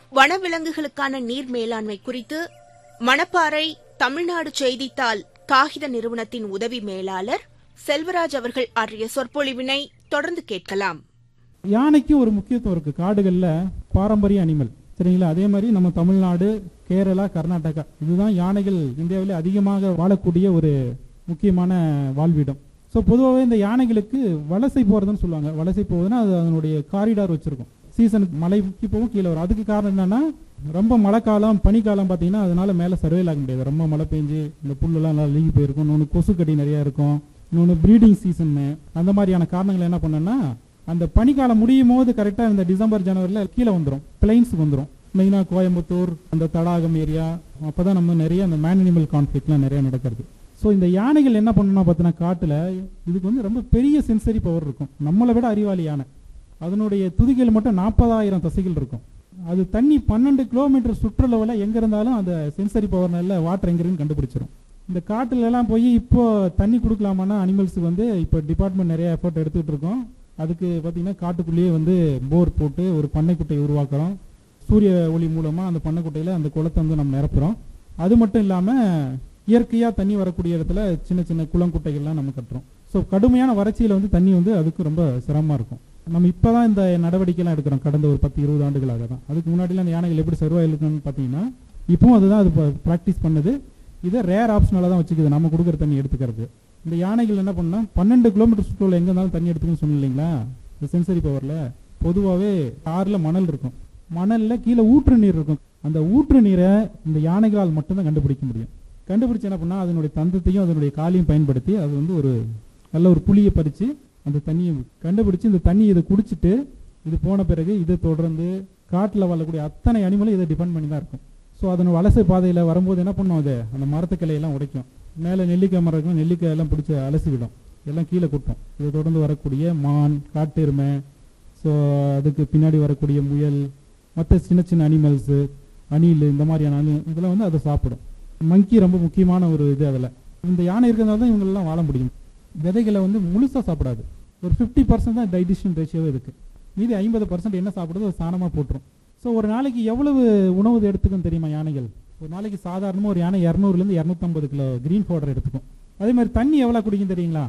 வனவிலங்குகளுக்கான நீர் மேலாண்மை குறித்து மணப்பாறை தமிழ்நாடு செய்தித்தாள் காகித நிறுவனத்தின் உதவி மேலாளர் செல்வராஜ் அவர்கள் ஆற்றிய சொற்பொழிவினை தொடர்ந்து கேட்கலாம். யானைக்கு ஒரு முக்கியத்துவம் இருக்கு காடுகள்ல, பாரம்பரிய அனிமல். சரிங்களா? அதே மாதிரி நம்ம தமிழ்நாடு, கேரளா, கர்நாடகா இதுதான் யானைகள் இந்தியாவிலே அதிகமாக வாழக்கூடிய ஒரு முக்கியமான வாழ்விடம். ஸோ பொதுவாகவே இந்த யானைகளுக்கு வலசை போகிறதுன்னு சொல்லுவாங்க. வலசை போகுதுன்னா அது அதனுடைய காரிடார் வச்சுருக்கும். சீசனுக்கு மழைக்கு போகும், கீழே வரும். அதுக்கு காரணம் என்னன்னா, ரொம்ப மழைக்காலம் பனிக்காலம் பார்த்தீங்கன்னா அதனால மேலே சர்வைல் ஆக முடியாது. ரொம்ப மழை பெஞ்சு இந்த புல்லெல்லாம் நல்லா லீங்கி போயிருக்கும். இன்னொன்று கொசுக்கடி நிறையா இருக்கும். இன்னொன்று ப்ரீடிங் சீசன்னு. அந்த மாதிரியான காரணங்கள் என்ன பண்ணோன்னா, அந்த பனிக்காலம் முடியும் போது கரெக்டாக இந்த டிசம்பர் ஜனவரியில் கீழே வந்துடும், பிளைன்ஸுக்கு வந்துடும். மெயினாக கோயம்புத்தூர் அந்த தடாகம் ஏரியா, அப்போ தான் நம்ம நிறைய அந்த மேன் அனிமல் கான்ஃப்ளிக்ட்லாம் நிறையா நடக்கிறது. ஸோ இந்த யானைகள் என்ன பண்ணணும்னா பார்த்தீங்கன்னா, காட்டில் இதுக்கு வந்து ரொம்ப பெரிய சென்சரி பவர் இருக்கும். நம்மளை விட அறிவாளி யானை. அதனுடைய துதிகள் மட்டும் 40,000 தசைகள் இருக்கும். அது தண்ணி 12 கிலோமீட்டர் சுற்றுலாவில் எங்கே இருந்தாலும் அந்த சென்சரி பவர்னால வாட்டர் எங்கிறன்னு கண்டுபிடிச்சிடும். இந்த காட்டுல எல்லாம் போய் இப்போ தண்ணி கொடுக்கலாமான்னா அனிமல்ஸுக்கு வந்து இப்போ டிபார்ட்மெண்ட் நிறைய எஃபர்ட் எடுத்துக்கிட்டு இருக்கோம். அதுக்கு பார்த்தீங்கன்னா காட்டுக்குள்ளேயே வந்து போர் போட்டு ஒரு பண்ணைக்குட்டையை உருவாக்குறோம். சூரிய ஒளி மூலமாக அந்த பண்ணைக்குட்டையில் அந்த குளத்தை வந்து நம்ம நிரப்புகிறோம். அது மட்டும் இல்லாமல் இயற்கையாக தண்ணி வரக்கூடிய இடத்துல சின்ன சின்ன குளங்குட்டைகள்லாம் நம்ம கட்டுறோம். ஸோ கடுமையான வறட்சியில் வந்து தண்ணி வந்து அதுக்கு ரொம்ப சிரமமாக இருக்கும். நம்ம இப்போ தான் இந்த நடவடிக்கைலாம் எடுக்கிறோம், கடந்த ஒரு 10-20 ஆண்டுகளாக தான். அதுக்கு முன்னாடிலாம் அந்த யானைகள் எப்படி சர்வைவ் இருக்குன்னு பார்த்தீங்கன்னா, இப்பவும் அதுதான் அது ப்ராக்டிஸ் பண்ணுது. இதை ரேர் ஆப்ஷனால தான் வச்சுக்குது, நம்ம கொடுக்குற தண்ணி எடுத்துக்கிறது. இந்த யானைகள் என்ன பண்ணா 12 கிலோமீட்டர் சுற்றுலா எங்கே இருந்தாலும் தண்ணி எடுத்துக்கணும்னு சொன்னோம் இல்லைங்களா? இந்த சென்சரி பவரில் பொதுவாகவே ஆறில் மணல் இருக்கும், மணலில் கீழே ஊற்று நீர் இருக்கும். அந்த ஊற்று நீரை இந்த யானைகளால் மட்டும்தான் கண்டுபிடிக்க முடியும். கண்டுபிடிச்சு என்ன பண்ணால் அதனுடைய தந்தத்தையும் அதனுடைய காலையும் பயன்படுத்தி அது வந்து ஒரு நல்ல ஒரு புளியை பறித்து அந்த தண்ணியை கண்டுபிடிச்சு இந்த தண்ணி இதை குடிச்சிட்டு இது போன பிறகு இதை தொடர்ந்து காட்டில் வாழக்கூடிய அத்தனை அனிமலும் இதை டிபெண்ட் பண்ணி தான் இருக்கும். ஸோ அதன் வலசை பாதையில் வரும்போது என்ன பண்ணும், அது அந்த மரத்துக்கிளையெல்லாம் உடைக்கும். மேலே நெல்லிக்காய் மரம் இருக்கும், நெல்லிக்காய் எல்லாம் பிடிச்சி அலசி விடும், எல்லாம் கீழே கொட்டும். இதை தொடர்ந்து வரக்கூடிய மான், காட்டெருமை, ஸோ அதுக்கு பின்னாடி வரக்கூடிய முயல், மற்ற சின்ன சின்ன அனிமல்ஸு, அணில், இந்த மாதிரியான இதெல்லாம் வந்து அதை சாப்பிடும். மங்கி ரொம்ப முக்கியமான ஒரு இது. அதில் இந்த யானை இருக்கிறதால தான் இவங்களெல்லாம் வாழ முடியும். விதைகளை வந்து முழுசாக சாப்பிடாது, ஒரு 50% தான் டைஜஷன் ரேஷியோவே இருக்குது. மீதி 50% என்ன சாப்பிடுறது அது சாணமாக போட்டுரும். ஸோ ஒரு நாளைக்கு எவ்வளவு உணவு எடுத்துக்கும் தெரியுமா யானைகள்? ஒரு நாளைக்கு சாதாரணமாக ஒரு யானை 200-250 கிலோ கிரீன் பவுடர் எடுத்துக்கும். அதே மாதிரி தண்ணி எவ்வளோ குடிக்கும் தெரியுங்களா?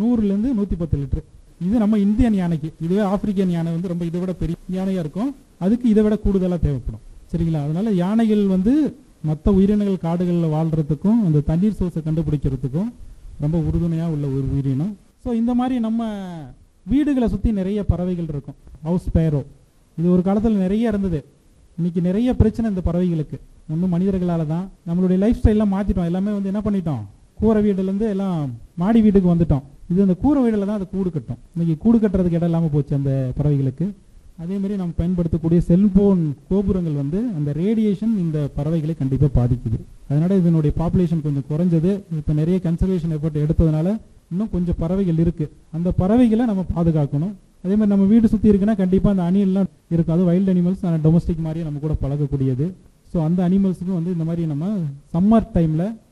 100-110 லிட்டர். இது நம்ம இந்தியன் யானைக்கு. இதுவே ஆப்பிரிக்கன் யானை வந்து ரொம்ப இதை விட பெரிய யானையாக இருக்கும், அதுக்கு இதை விட கூடுதலாக தேவைப்படும். சரிங்களா? அதனால யானைகள் வந்து மற்ற உயிரினங்கள் காடுகளில் வாழ்கிறதுக்கும் அந்த தண்ணீர் சோர்ஸை கண்டுபிடிக்கிறதுக்கும் ரொம்ப உறுதுணையாக உள்ள ஒரு உயிரினம். ஸோ இந்த மாதிரி நம்ம வீடுகளை சுற்றி நிறைய பறவைகள் இருக்கும். ஹவுஸ் ஸ்பேரோ இது ஒரு காலத்தில் நிறைய இருந்தது. இன்னைக்கு நிறைய பிரச்சனை இந்த பறவைகளுக்கு. ஒன்றும் மனிதர்களால் தான். நம்மளுடைய லைஃப் ஸ்டைல்லாம் மாற்றிட்டோம். எல்லாமே வந்து என்ன பண்ணிட்டோம், கூரை வீடுலேருந்து எல்லாம் மாடி வீட்டுக்கு வந்துட்டோம். இது அந்த கூரை வீடில் தான் அது கூடு கட்டும். இன்னைக்கு கூடு கட்டுறதுக்கு இடம் இல்லாமல் போச்சு அந்த பறவைகளுக்கு. அதேமாதிரி நம்ம பயன்படுத்தக்கூடிய செல்போன் கோபுரங்கள் வந்து அந்த ரேடியேஷன் இந்த பறவைகளை கண்டிப்பாக பாதிக்குது. அதனால இதனுடைய பாப்புலேஷன் கொஞ்சம் குறைஞ்சது. இப்போ நிறைய கன்சர்வேஷன் எஃபர்ட் எடுத்ததுனால இன்னும் கொஞ்சம் பறவைகள் இருக்குது. அந்த பறவைகளை நம்ம பாதுகாக்கணும். அதே மாதிரி நம்ம வீடு சுற்றி இருக்குன்னா கண்டிப்பாக அந்த அணிலெலாம் இருக்கும். அது வைல்டு அனிமல்ஸ், டொமஸ்டிக் மாதிரியே நம்ம கூட பழகக்கூடியது. ஸோ அந்த அனிமல்ஸுக்கும் வந்து இந்த மாதிரி நம்ம சம்மர் டைமில்